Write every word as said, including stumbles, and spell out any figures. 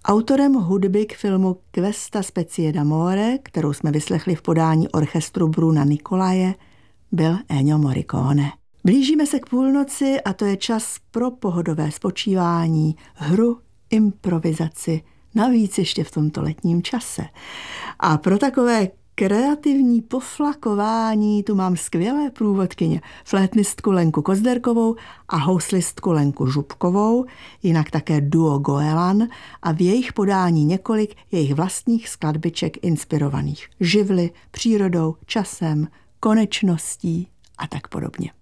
Autorem hudby k filmu Questa specie d'amore, kterou jsme vyslechli v podání orchestru Bruna Nicolaje, byl Ennio Morricone. Blížíme se k půlnoci a to je čas pro pohodové spočívání, hru, improvizaci, navíc ještě v tomto letním čase. A pro takové kreativní poflakování tu mám skvělé průvodkyně, flétnistku Lenku Kozderkovou a houslistku Lenku Župkovou, jinak také duo Goelan a v jejich podání několik jejich vlastních skladbiček inspirovaných živly, přírodou, časem, konečností a tak podobně.